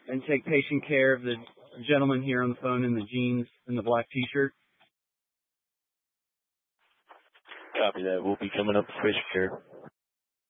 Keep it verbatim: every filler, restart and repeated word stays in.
and take patient care of the gentleman here on the phone in the jeans and the black T-shirt. Copy that. We'll be coming up for patient care.